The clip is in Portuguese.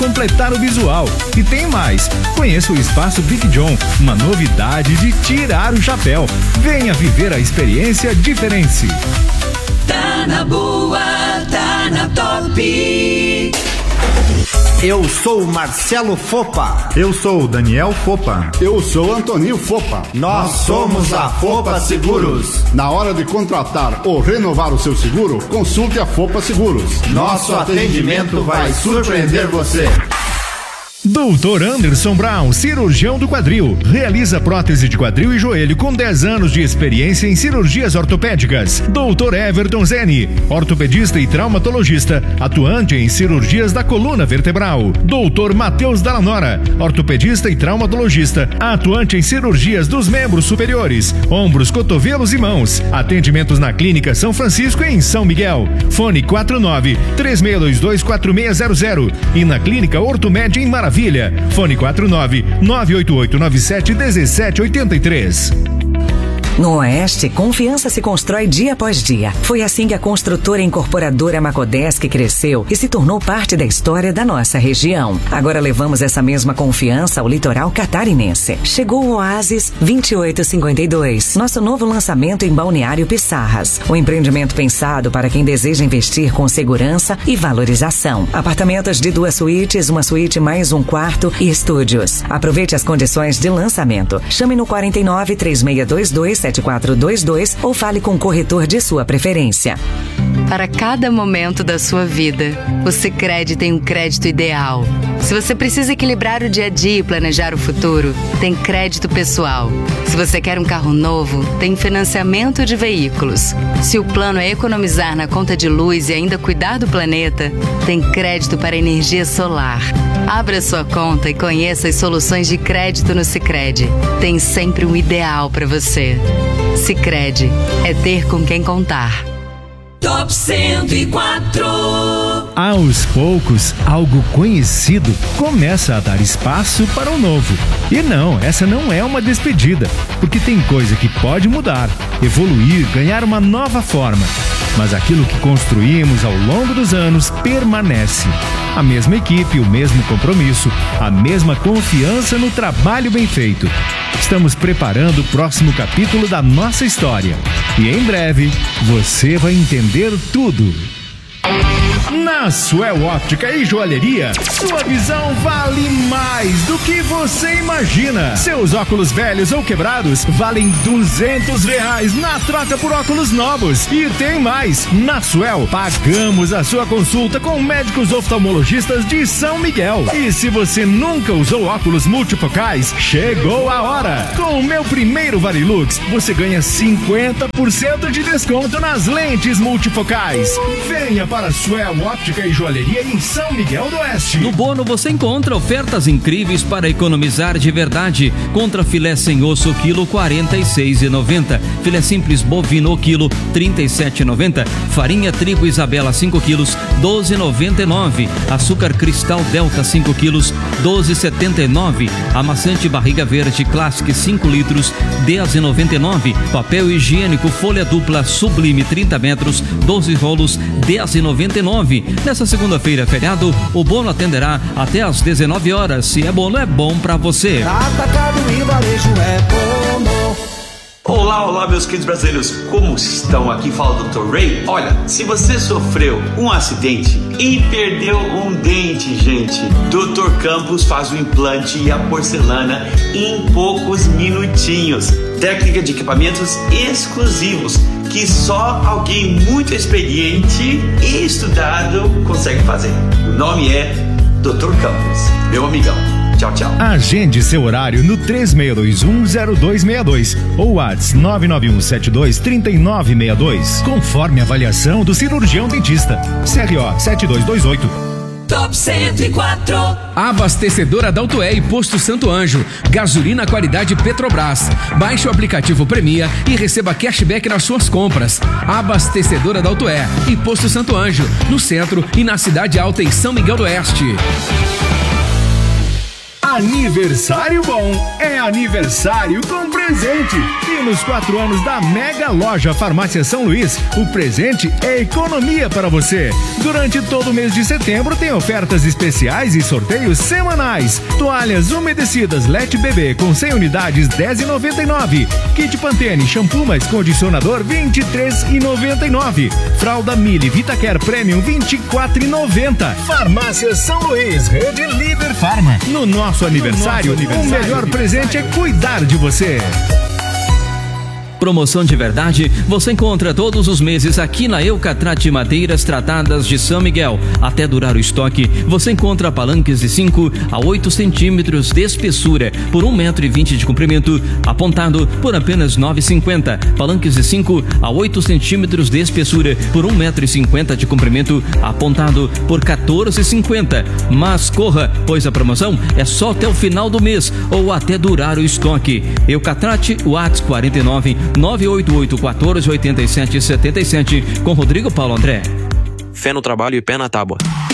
completar o visual. E tem mais, conheça o Espaço Big John, uma novidade de tirar o chapéu. Venha viver a experiência diferente. Tá na boa, tá na top. Eu sou Marcelo Fopa. Eu sou Daniel Fopa. Eu sou Antoninho Fopa. Nós somos a Fopa Seguros. Na hora de contratar ou renovar o seu seguro, consulte a Fopa Seguros. Nosso atendimento vai surpreender você. Dr. Anderson Brown, cirurgião do quadril. Realiza prótese de quadril e joelho com 10 anos de experiência em cirurgias ortopédicas. Dr. Everton Zeni, ortopedista e traumatologista, atuante em cirurgias da coluna vertebral. Dr. Matheus Dallanora, ortopedista e traumatologista, atuante em cirurgias dos membros superiores, ombros, cotovelos e mãos. Atendimentos na Clínica São Francisco em São Miguel. Fone 49-3622-4600 e na Clínica Ortomed em Maravilha. Fone 49-98897-1783. No Oeste, confiança se constrói dia após dia. Foi assim que a construtora incorporadora Macodesc cresceu e se tornou parte da história da nossa região. Agora levamos essa mesma confiança ao litoral catarinense. Chegou o Oasis 2852, nosso novo lançamento em Balneário Pissarras. Um empreendimento pensado para quem deseja investir com segurança e valorização. Apartamentos de 2 suítes, uma suíte mais um quarto e estúdios. Aproveite as condições de lançamento. Chame no 49-3622-7422 ou fale com o corretor de sua preferência. Para cada momento da sua vida, o Sicredi tem um crédito ideal. Se você precisa equilibrar o dia a dia e planejar o futuro, tem crédito pessoal. Se você quer um carro novo, tem financiamento de veículos. Se o plano é economizar na conta de luz e ainda cuidar do planeta, tem crédito para energia solar. Abra sua conta e conheça as soluções de crédito no Sicredi. Tem sempre um ideal para você. Sicredi é ter com quem contar. Top 104. Aos poucos, algo conhecido começa a dar espaço para o novo. E não, essa não é uma despedida, porque tem coisa que pode mudar, evoluir, ganhar uma nova forma. Mas aquilo que construímos ao longo dos anos permanece. A mesma equipe, o mesmo compromisso, a mesma confiança no trabalho bem feito. Estamos preparando o próximo capítulo da nossa história. E em breve, você vai entender tudo. Na Suel Óptica e Joalheria, sua visão vale mais do que você imagina. Seus óculos velhos ou quebrados valem R$200 na troca por óculos novos. E tem mais, na Suel pagamos a sua consulta com médicos oftalmologistas de São Miguel. E se você nunca usou óculos multifocais, chegou a hora. Com o meu primeiro Varilux, você ganha 50% de desconto nas lentes multifocais. Venha para a Suel Óptica e Joalheria em São Miguel do Oeste. No Bono você encontra ofertas incríveis para economizar de verdade. Contra filé sem osso, quilo R$46,90. Filé simples bovino, quilo R$37,90. Farinha trigo Isabela 5 quilos, R$12,99. Açúcar cristal Delta 5 quilos, R$12,79. Amaciante barriga verde Classic 5 litros, R$10,99. Papel higiênico folha dupla Sublime 30 metros, 12 rolos, R$10,99. Nessa segunda-feira, feriado, o Bono atenderá até às 19 horas. Se é Bono, é bom pra você. Atacado e varejo é Bono. Olá, meus queridos brasileiros, como estão? Aqui fala o Dr. Ray. Olha, se você sofreu um acidente e perdeu um dente, gente, Dr. Campos faz o implante e a porcelana em poucos minutinhos. Técnica de equipamentos exclusivos que só alguém muito experiente e estudado consegue fazer. O nome é Dr. Campos, meu amigão. Tchau, tchau. Agende seu horário no 36210262 ou WhatsApp 991723962, conforme a avaliação do cirurgião dentista. CRO 7228. Top 104. Abastecedora da Auto e Posto Santo Anjo. Gasolina qualidade Petrobras. Baixe o aplicativo Premia e receba cashback nas suas compras. Abastecedora da Auto e Posto Santo Anjo, no centro e na Cidade Alta em São Miguel do Oeste. Aniversário bom é aniversário com presente. E nos 4 anos da Mega Loja Farmácia São Luís, o presente é economia para você. Durante todo o mês de setembro tem ofertas especiais e sorteios semanais. Toalhas umedecidas Let Bebê com 100 unidades R$10,99. Kit Pantene shampoo mais condicionador R$23,99. Fralda Mili Vitacare Premium R$24,90. Farmácia São Luís, Rede Líder Farma. No nosso aniversário, o melhor presente é cuidar de você. Promoção de verdade você encontra todos os meses aqui na Eucatrate Madeiras Tratadas de São Miguel. Até durar o estoque, você encontra palanques de 5 a 8 centímetros de espessura por 1,20 m de comprimento, apontado por apenas R$ 9,50. Palanques de 5 a 8 centímetros de espessura por 1,50 m de comprimento, apontado por R$ 14,50. Mas corra, pois a promoção é só até o final do mês ou até durar o estoque. Eucatrate, WhatsApp 49 988 14 87 77 com Rodrigo Paulo André. Fé no trabalho e pé na tábua.